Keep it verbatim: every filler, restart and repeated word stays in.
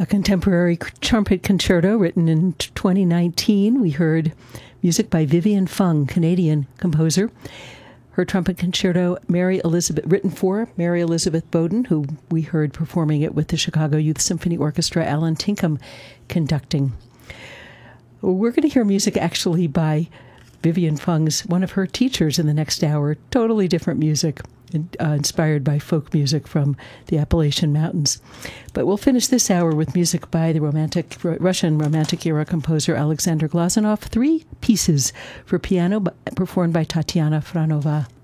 a contemporary trumpet concerto written in twenty nineteen. We heard music by Vivian Fung, Canadian composer. Her trumpet concerto, Mary Elizabeth, written for Mary Elizabeth Bowden, who we heard performing it with the Chicago Youth Symphony Orchestra, Alan Tinkham conducting. We're going to hear music actually by Vivian Fung's, one of her teachers in the next hour. Totally different music, uh, inspired by folk music from the Appalachian Mountains. But we'll finish this hour with music by the romantic Russian Romantic-era composer Alexander Glazunov, three pieces for piano performed by Tatiana Franova.